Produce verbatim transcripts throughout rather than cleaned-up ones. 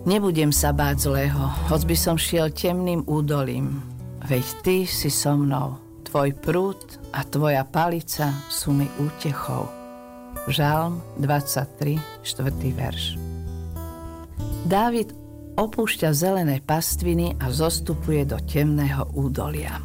Nebudem sa báť zlého, hoď by som šiel temným údolím. Veď ty si so mnou, tvoj prúd a tvoja palica sú mi útechou. Žalm dvadsaťtri, štvrtý verš. Dávid opúšťa zelené pastviny a zostupuje do temného údolia.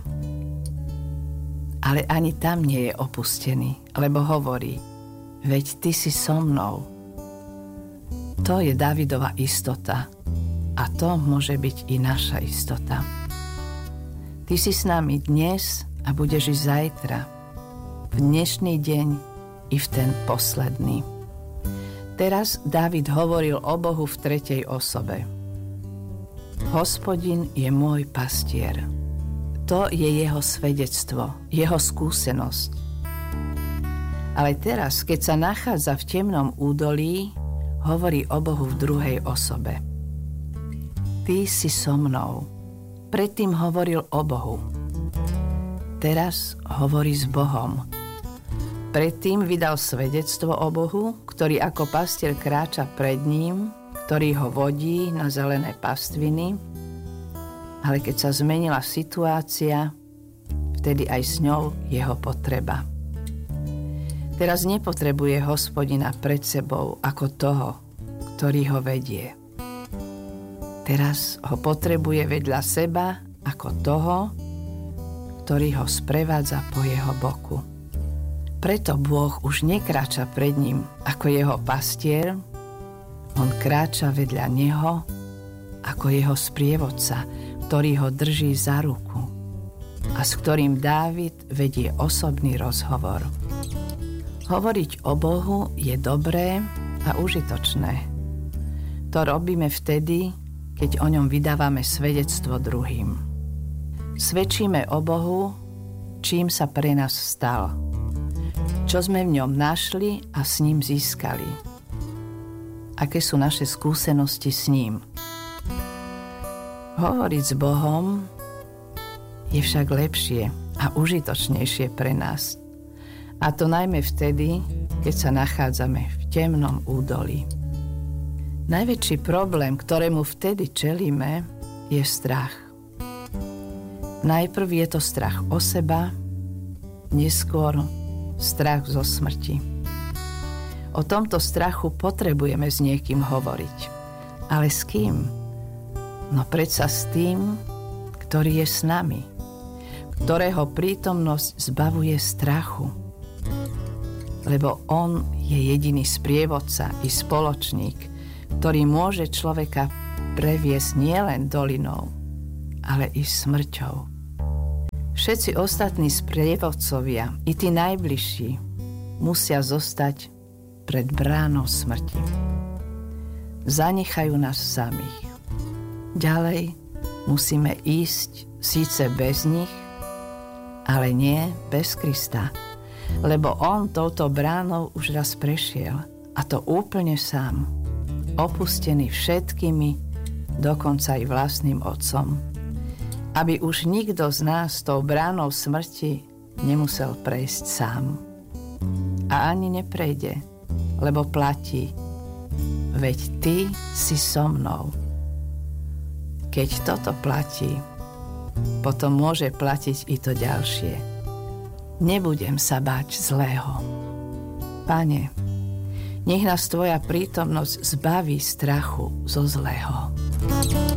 Ale ani tam nie je opustený, lebo hovorí: veď ty si so mnou. To je Dávidova istota a to môže byť i naša istota. Ty si s nami dnes a budeš i zajtra, v dnešný deň i v ten posledný. Teraz Dávid hovoril o Bohu v tretej osobe. Hospodin je môj pastier. To je jeho svedectvo, jeho skúsenosť. Ale teraz, keď sa nachádza v temnom údolí, hovorí o Bohu v druhej osobe. Ty si so mnou. Predtým hovoril o Bohu. Teraz hovorí s Bohom. Predtým vydal svedectvo o Bohu, ktorý ako pastier kráča pred ním, ktorý ho vodí na zelené pastviny, ale keď sa zmenila situácia, vtedy aj s ňou jeho potreba. Teraz nepotrebuje Hospodina pred sebou ako toho, ktorý ho vedie. Teraz ho potrebuje vedľa seba ako toho, ktorý ho sprevádza po jeho boku. Preto Boh už nekráča pred ním ako jeho pastier, on kráča vedľa neho ako jeho sprievodca, ktorý ho drží za ruku a s ktorým Dávid vedie osobný rozhovor. Hovoriť o Bohu je dobré a užitočné. To robíme vtedy, keď o ňom vydávame svedectvo druhým. Svedčíme o Bohu, čím sa pre nás stal, čo sme v ňom našli a s ním získali. Aké sú naše skúsenosti s ním. Hovoriť s Bohom je však lepšie a užitočnejšie pre nás. A to najmä vtedy, keď sa nachádzame v temnom údolí. Najväčší problém, ktorému vtedy čelíme, je strach. Najprv je to strach o seba, neskôr strach zo smrti. O tomto strachu potrebujeme s niekým hovoriť. Ale s kým? No predsa s tým, ktorý je s nami, ktorého prítomnosť zbavuje strachu. Lebo on je jediný sprievodca i spoločník, ktorý môže človeka previesť nielen dolinou, ale i smrťou. Všetci ostatní sprievodcovia, i tí najbližší, musia zostať pred bránou smrti. Zanechajú nás samých. Ďalej musíme ísť síce bez nich, ale nie bez Krista, lebo on touto bránou už raz prešiel, a to úplne sám, opustený všetkými, dokonca aj vlastným otcom, aby už nikto z nás tou bránou smrti nemusel prejsť sám. A ani neprejde, lebo platí: veď ty si so mnou. Keď toto platí, potom môže platiť i to ďalšie. Nebudem sa báť zlého. Pane, nech nás tvoja prítomnosť zbaví strachu zo zlého.